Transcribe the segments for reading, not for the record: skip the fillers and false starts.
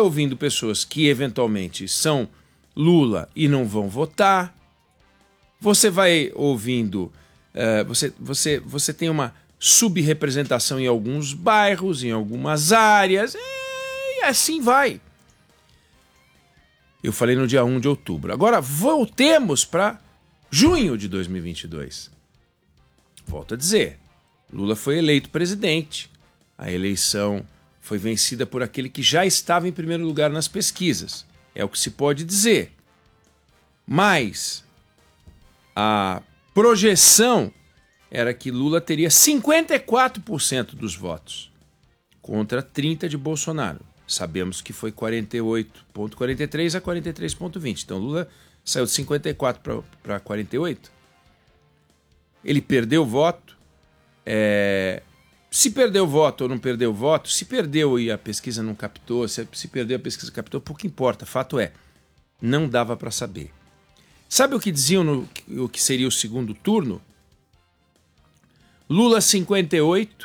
ouvindo pessoas que eventualmente são Lula e não vão votar. Você vai ouvindo... Você tem uma subrepresentação em alguns bairros, em algumas áreas, e assim vai. Eu falei no dia 1 de outubro. Agora, voltemos para junho de 2022. Volto a dizer, Lula foi eleito presidente. A eleição foi vencida por aquele que já estava em primeiro lugar nas pesquisas. É o que se pode dizer. Mas a projeção era que Lula teria 54% dos votos contra 30% de Bolsonaro. Sabemos que foi 48,43 a 43,20. Então Lula saiu de 54 para 48. Ele perdeu o voto. Se perdeu o voto ou não perdeu o voto, se perdeu e a pesquisa não captou, se perdeu a pesquisa captou, pouco importa. Fato é, não dava para saber. Sabe o que diziam o que seria o segundo turno? Lula 58,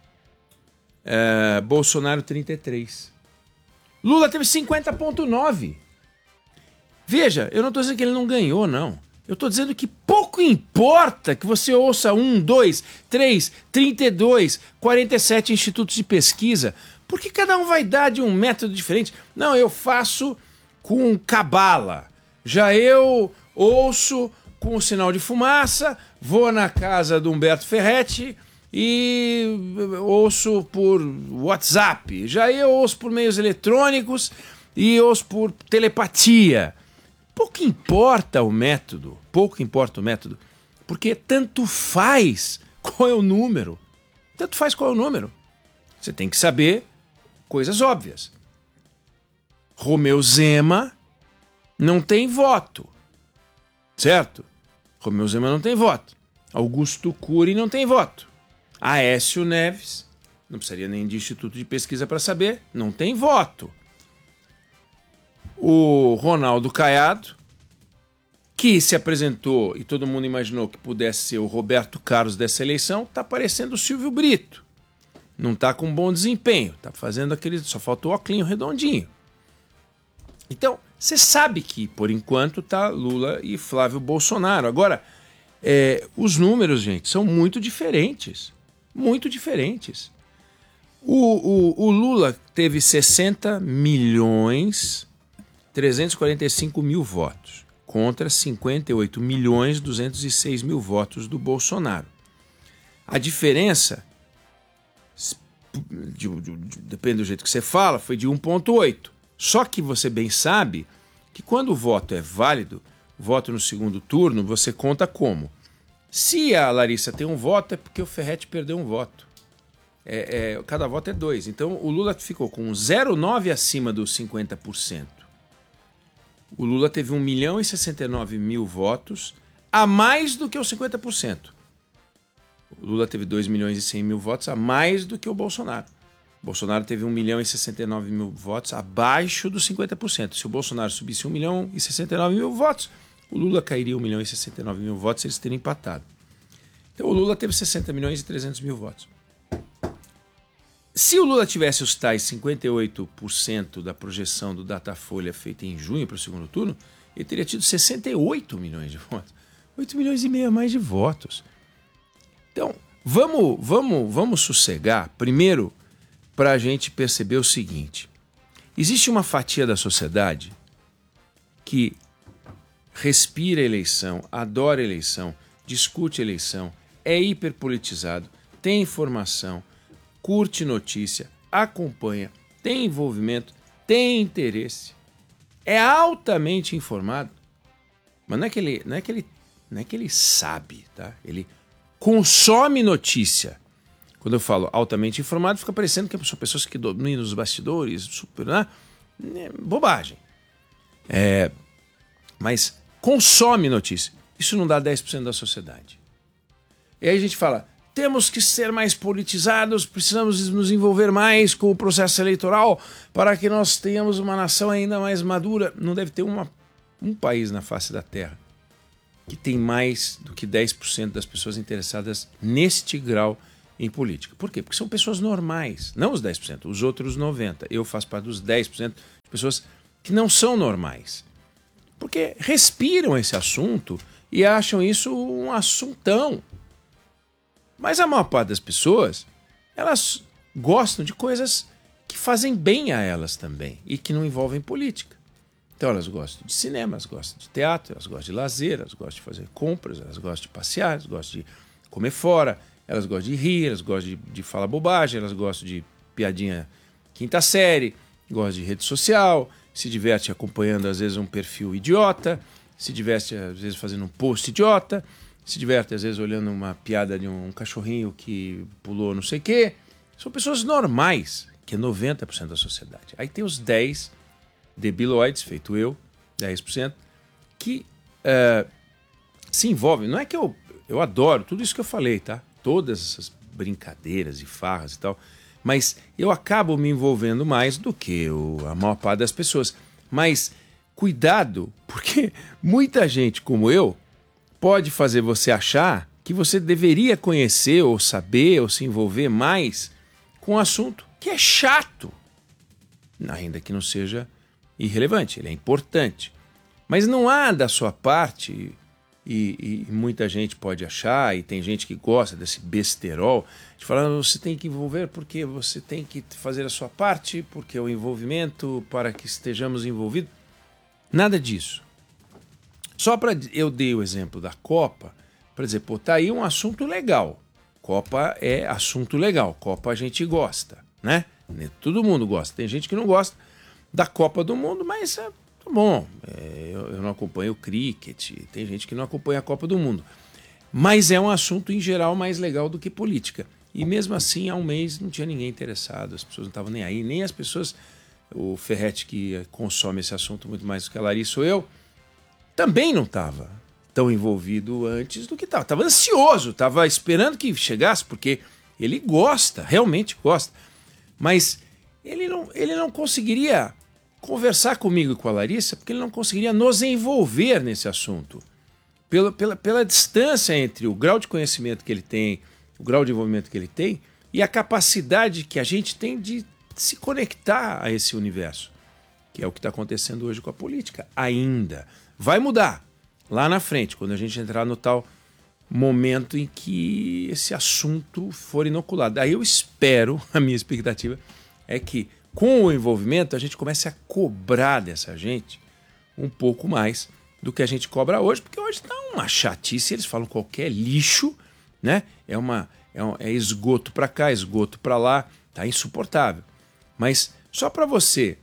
Bolsonaro 33. Lula teve 50,9. Veja, eu não estou dizendo que ele não ganhou, não. Eu estou dizendo que pouco importa que você ouça 1, 2, 3, 32, 47 institutos de pesquisa, porque cada um vai dar de um método diferente. Não, eu faço com cabala. Já eu ouço com o sinal de fumaça, vou na casa do Humberto Ferretti e ouço por WhatsApp. Já eu ouço por meios eletrônicos e ouço por telepatia. Pouco importa o método, porque tanto faz qual é o número. Tanto faz qual é o número. Você tem que saber coisas óbvias. Romeu Zema não tem voto, certo? Romeu Zema não tem voto. Augusto Cury não tem voto. Aécio Neves, não precisaria nem de instituto de pesquisa para saber, não tem voto. O Ronaldo Caiado, que se apresentou e todo mundo imaginou que pudesse ser o Roberto Carlos dessa eleição, está parecendo o Silvio Brito. Não está com bom desempenho, está fazendo aquele... Só faltou o óculinho redondinho. Então, você sabe que, por enquanto, tá Lula e Flávio Bolsonaro. Agora, os números, gente, são muito diferentes. Muito diferentes. O Lula teve 60.345.000 votos contra 58.206.000 votos do Bolsonaro. A diferença, depende do jeito que você fala, foi de 1,8. Só que você bem sabe que quando o voto é válido, voto no segundo turno, você conta como? Se a Larissa tem um voto, é porque o Ferretti perdeu um voto. Cada voto é 2. Então o Lula ficou com 0,9 acima dos 50%. O Lula teve 1.069.000 votos a mais do que os 50%. O Lula teve 2.100.000 votos a mais do que o Bolsonaro. O Bolsonaro teve 1.069.000 votos abaixo dos 50%. Se o Bolsonaro subisse 1.069.000 votos, o Lula cairia 1.069.000 votos e eles teriam empatado. Então o Lula teve 60.300.000 votos. Se o Lula tivesse os tais 58% da projeção do Datafolha feita em junho para o segundo turno, ele teria tido 68 milhões de votos. 8 milhões e meio a mais de votos. Então, vamos sossegar primeiro para a gente perceber o seguinte. Existe uma fatia da sociedade que respira eleição, adora eleição, discute eleição, é hiperpolitizado, tem informação, curte notícia, acompanha, tem envolvimento, tem interesse, é altamente informado, mas não é que ele sabe, tá? Ele consome notícia. Quando eu falo altamente informado, fica parecendo que são pessoas que dominam os bastidores, super, né? Bobagem. Mas consome notícia. Isso não dá 10% da sociedade. E aí a gente fala, temos que ser mais politizados, precisamos nos envolver mais com o processo eleitoral para que nós tenhamos uma nação ainda mais madura. Não deve ter um país na face da Terra que tem mais do que 10% das pessoas interessadas neste grau em política. Por quê? Porque são pessoas normais, não os 10%, os outros 90%. Eu faço parte dos 10% de pessoas que não são normais. Porque respiram esse assunto e acham isso um assuntão. Mas a maior parte das pessoas, elas gostam de coisas que fazem bem a elas também e que não envolvem política. Então elas gostam de cinema, elas gostam de teatro, elas gostam de lazer, elas gostam de fazer compras, elas gostam de passear, elas gostam de comer fora, elas gostam de rir, elas gostam de falar bobagem, elas gostam de piadinha quinta série, gostam de rede social, se diverte acompanhando às vezes um perfil idiota, se diverte às vezes fazendo um post idiota, se diverte às vezes olhando uma piada de um cachorrinho que pulou não sei o quê. São pessoas normais, que é 90% da sociedade. Aí tem os 10 debiloides, feito eu, 10%, que se envolvem. Não é que eu adoro tudo isso que eu falei, tá? Todas essas brincadeiras e farras e tal, mas eu acabo me envolvendo mais do que a maior parte das pessoas. Mas cuidado, porque muita gente como eu pode fazer você achar que você deveria conhecer ou saber ou se envolver mais com um assunto que é chato, ainda que não seja irrelevante, ele é importante. Mas não há da sua parte, e muita gente pode achar, e tem gente que gosta desse besterol, de falar, você tem que envolver porque você tem que fazer a sua parte, porque o envolvimento para que estejamos envolvidos. Nada disso. Só para eu dei o exemplo da Copa, para dizer, pô, tá aí um assunto legal. Copa é assunto legal, Copa a gente gosta, né? Todo mundo gosta, tem gente que não gosta da Copa do Mundo, mas tá bom, eu não acompanho o cricket, tem gente que não acompanha a Copa do Mundo. Mas é um assunto, em geral, mais legal do que política. E mesmo assim, há um mês não tinha ninguém interessado, as pessoas não estavam nem aí, nem as pessoas, o Ferretti que consome esse assunto muito mais do que a Larissa ou eu, também não estava tão envolvido antes do que estava. Estava ansioso, estava esperando que chegasse, porque ele gosta, realmente gosta. Mas ele não conseguiria conversar comigo e com a Larissa, porque ele não conseguiria nos envolver nesse assunto. Pela distância entre o grau de conhecimento que ele tem, o grau de envolvimento que ele tem e a capacidade que a gente tem de se conectar a esse universo, que é o que está acontecendo hoje com a política. Ainda. Vai mudar lá na frente, quando a gente entrar no tal momento em que esse assunto for inoculado. Aí eu espero, a minha expectativa é que com o envolvimento a gente comece a cobrar dessa gente um pouco mais do que a gente cobra hoje, porque hoje está uma chatice, eles falam qualquer lixo, né? É esgoto para cá, esgoto para lá, tá insuportável. Mas só para você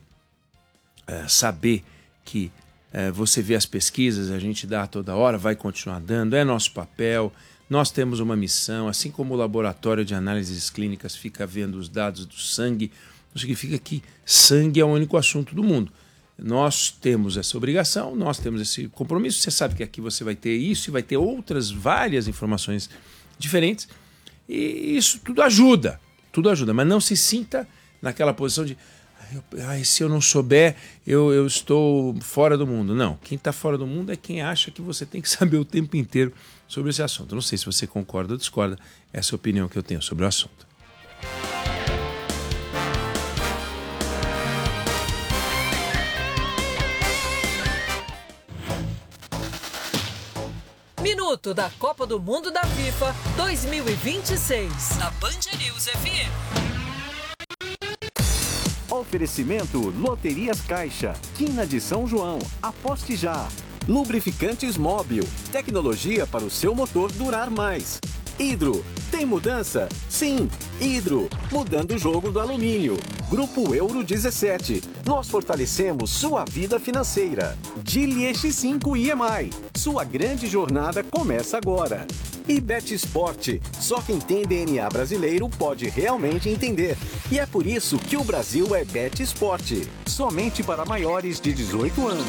saber que você vê as pesquisas, a gente dá toda hora, vai continuar dando, é nosso papel, nós temos uma missão, assim como o laboratório de análises clínicas fica vendo os dados do sangue, não significa que sangue é o único assunto do mundo. Nós temos essa obrigação, nós temos esse compromisso, você sabe que aqui você vai ter isso e vai ter outras várias informações diferentes, e isso tudo ajuda, mas não se sinta naquela posição de se eu não souber, eu estou fora do mundo. Não, quem está fora do mundo é quem acha que você tem que saber o tempo inteiro sobre esse assunto. Não sei se você concorda ou discorda, essa é a opinião que eu tenho sobre o assunto. Minuto da Copa do Mundo da FIFA 2026, na Band News FM. Oferecimento Loterias Caixa, Quina de São João, aposte já. Lubrificantes Móbil, tecnologia para o seu motor durar mais. Hidro, tem mudança? Sim, Hidro, mudando o jogo do alumínio. Grupo Euro 17, nós fortalecemos sua vida financeira. Gili X5 EMI, sua grande jornada começa agora. E Bet Sport, só quem tem DNA brasileiro pode realmente entender. E é por isso que o Brasil é Bet Sport, somente para maiores de 18 anos.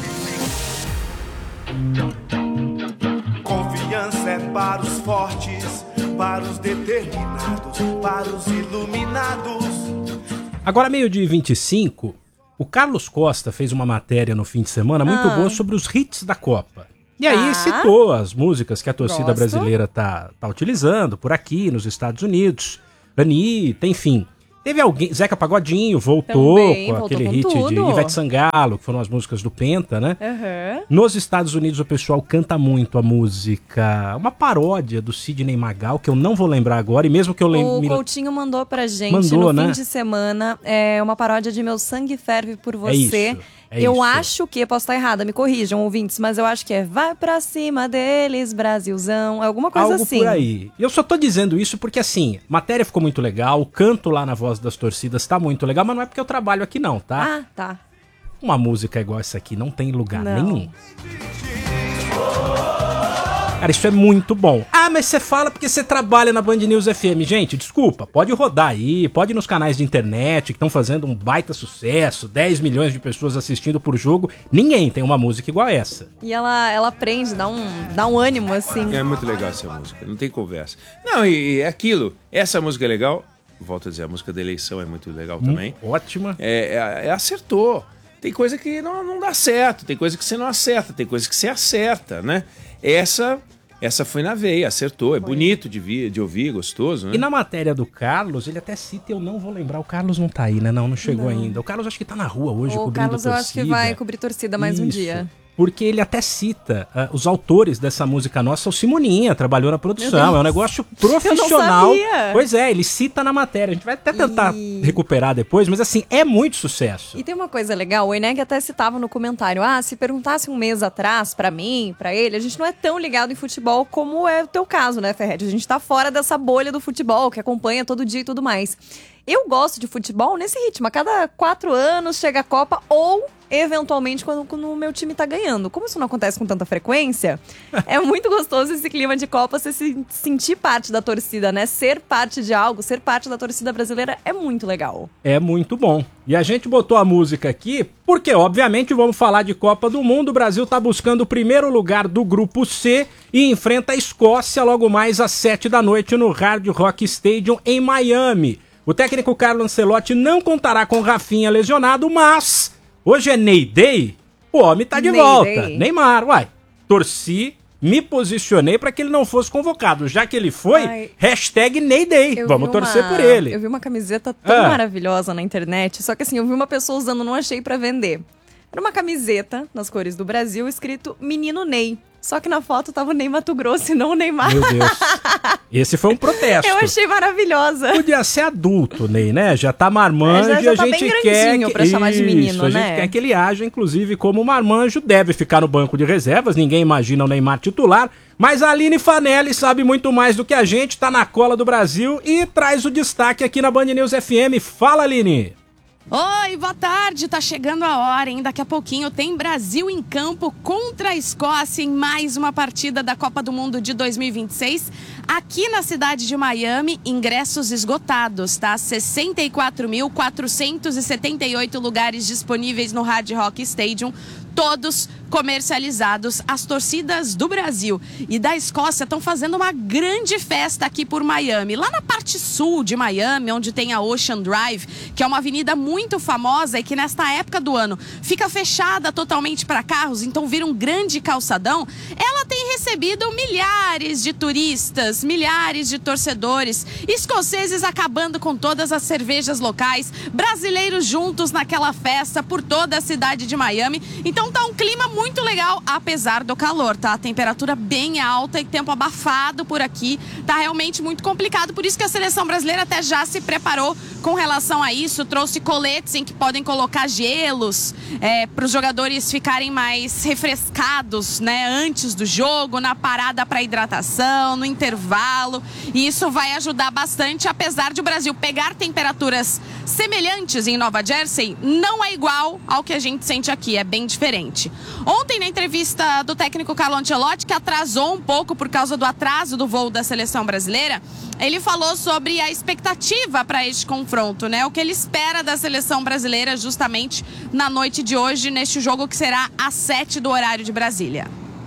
Confiança é para os fortes, para os determinados, para os iluminados. Agora, 12h25, o Carlos Costa fez uma matéria no fim de semana muito boa sobre os hits da Copa. E aí citou as músicas que a torcida brasileira tá utilizando por aqui, nos Estados Unidos, Anitta, enfim. Teve alguém, Zeca Pagodinho voltou Também, com voltou aquele com hit tudo. de Ivete Sangalo, que foram as músicas do Penta, né? Uhum. Nos Estados Unidos o pessoal canta muito a música, uma paródia do Sidney Magal, que eu não vou lembrar agora, e mesmo que eu lembre... O Coutinho mandou pra gente Mandou, no né? fim de semana uma paródia de Meu Sangue Ferve por Você. isso. Eu acho que, posso estar errada, me corrijam, ouvintes, mas eu acho que vai pra cima deles, Brasilzão, alguma coisa Algo assim. por aí. Eu só tô dizendo isso porque, assim, a matéria ficou muito legal, o canto lá na Voz das Torcidas tá muito legal, mas não é porque eu trabalho aqui não, tá? Ah, tá. Uma música igual essa aqui não tem lugar Não. nenhum. Cara, isso é muito bom. Ah, mas você fala porque você trabalha na Band News FM. Gente, desculpa, pode rodar aí, pode ir nos canais de internet que estão fazendo um baita sucesso, 10 milhões de pessoas assistindo por jogo. Ninguém tem uma música igual a essa. E ela prende, dá um ânimo, assim. É muito legal essa música, não tem conversa. Não, e é aquilo, essa música é legal, volto a dizer, a música da eleição é muito legal também. Ótima. Acertou. Tem coisa que não dá certo, tem coisa que você não acerta, tem coisa que você acerta, né? Essa foi na veia, acertou, é bonito de ouvir, gostoso, né? E na matéria do Carlos, ele até cita, eu não vou lembrar, o Carlos não tá aí, né? Não chegou ainda. O Carlos acho que tá na rua hoje, O cobrindo Carlos torcida. eu acho que vai cobrir torcida mais um dia. Porque ele até cita os autores dessa música nossa, o Simoninha, trabalhou na produção, é um negócio profissional. Eu não sabia. Pois é, ele cita na matéria, a gente vai até tentar recuperar depois, mas assim, é muito sucesso. E tem uma coisa legal, o Eneg até citava no comentário, se perguntasse um mês atrás pra mim, pra ele, a gente não é tão ligado em futebol como é o teu caso, né, Ferretti? A gente tá fora dessa bolha do futebol, que acompanha todo dia e tudo mais. Eu gosto de futebol nesse ritmo, a cada 4 anos chega a Copa ou... eventualmente quando o meu time tá ganhando. Como isso não acontece com tanta frequência, é muito gostoso esse clima de Copa, você se sentir parte da torcida, né? Ser parte de algo, ser parte da torcida brasileira é muito legal. É muito bom. E a gente botou a música aqui porque, obviamente, vamos falar de Copa do Mundo. O Brasil tá buscando o primeiro lugar do Grupo C e enfrenta a Escócia logo mais às 7 da noite no Hard Rock Stadium em Miami. O técnico Carlo Ancelotti não contará com Rafinha lesionado, mas... hoje é Ney Day, o homem tá de volta. Neymar, torci, me posicionei pra que ele não fosse convocado. Já que ele foi, hashtag Ney Day. Vamos torcer por ele. Eu vi uma camiseta tão maravilhosa na internet, só que assim, eu vi uma pessoa usando, não achei pra vender. Era uma camiseta, nas cores do Brasil, escrito Menino Ney. Só que na foto tava o Ney Mato Grosso e não o Neymar. Meu Deus. Esse foi um protesto. Eu achei maravilhosa. Podia ser adulto, Ney, né? Já tá marmanjo e a tá gente bem quer que... pra chamar de menino, a gente quer que ele haja, inclusive, como marmanjo. Deve ficar no banco de reservas. Ninguém imagina o Neymar titular. Mas a Aline Fanelli sabe muito mais do que a gente. Tá na cola do Brasil e traz o destaque aqui na Band News FM. Fala, Aline. Oi, boa tarde, tá chegando a hora, hein? Daqui a pouquinho tem Brasil em campo contra a Escócia em mais uma partida da Copa do Mundo de 2026. Aqui na cidade de Miami, ingressos esgotados, tá? 64.478 lugares disponíveis no Hard Rock Stadium, todos comercializados. As torcidas do Brasil e da Escócia estão fazendo uma grande festa aqui por Miami. Lá na parte sul de Miami, onde tem a Ocean Drive, que é uma avenida muito famosa e que nesta época do ano fica fechada totalmente para carros, então vira um grande calçadão. Ela tem recebido milhares de turistas, milhares de torcedores, escoceses acabando com todas as cervejas locais, brasileiros juntos naquela festa por toda a cidade de Miami. Então tá um clima muito legal, apesar do calor, tá? A temperatura bem alta e tempo abafado por aqui. Tá realmente muito complicado, por isso que a seleção brasileira até já se preparou com relação a isso. Trouxe coletes em que podem colocar gelos para os jogadores ficarem mais refrescados, né? Antes do jogo, na parada para hidratação, no intervalo. E isso vai ajudar bastante, apesar de o Brasil pegar temperaturas semelhantes em Nova Jersey, não é igual ao que a gente sente aqui, é bem diferente. Ontem, na entrevista do técnico Carlo Ancelotti, que atrasou um pouco por causa do atraso do voo da seleção brasileira, ele falou sobre a expectativa para este confronto, né? O que ele espera da seleção brasileira justamente na noite de hoje, neste jogo que será às 7 do horário de Brasília.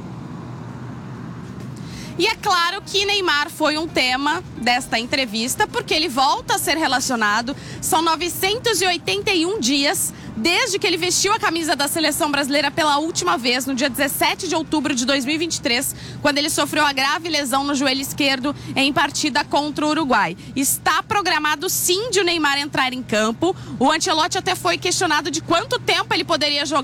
E é claro que Neymar foi um tema desta entrevista, porque ele volta a ser relacionado. São 981 dias desde que ele vestiu a camisa da seleção brasileira pela última vez, no dia 17 de outubro de 2023, quando ele sofreu a grave lesão no joelho esquerdo em partida contra o Uruguai. Está programado sim de o Neymar entrar em campo. O Ancelotti até foi questionado de quanto tempo ele poderia jogar